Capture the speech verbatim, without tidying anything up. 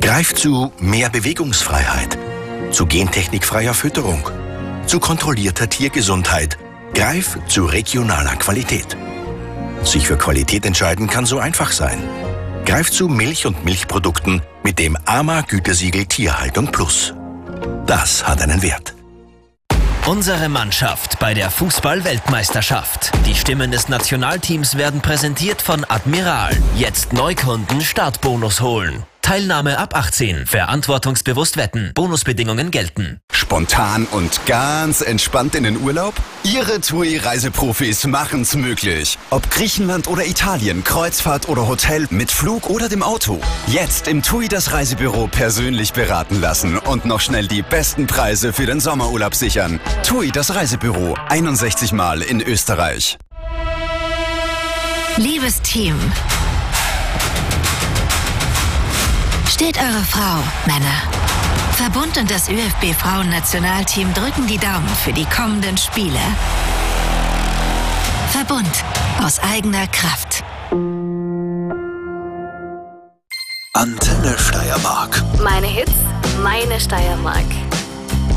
Greif zu mehr Bewegungsfreiheit, zu gentechnikfreier Fütterung, zu kontrollierter Tiergesundheit. Greif zu regionaler Qualität. Sich für Qualität entscheiden kann so einfach sein. Greif zu Milch und Milchprodukten mit dem A M A-Gütesiegel Tierhaltung Plus. Das hat einen Wert. Unsere Mannschaft bei der Fußball-Weltmeisterschaft. Die Stimmen des Nationalteams werden präsentiert von Admiral. Jetzt Neukunden Startbonus holen. Teilnahme ab achtzehn. Verantwortungsbewusst wetten. Bonusbedingungen gelten. Spontan und ganz entspannt in den Urlaub? Ihre T U I-Reiseprofis machen's möglich. Ob Griechenland oder Italien, Kreuzfahrt oder Hotel, mit Flug oder dem Auto. Jetzt im T U I das Reisebüro persönlich beraten lassen und noch schnell die besten Preise für den Sommerurlaub sichern. T U I das Reisebüro, einundsechzig Mal in Österreich. Liebes Team, steht eure Frau, Männer. Verbund und das Ö F B-Frauen-Nationalteam drücken die Daumen für die kommenden Spiele. Verbund aus eigener Kraft. Antenne Steiermark. Meine Hits, meine Steiermark.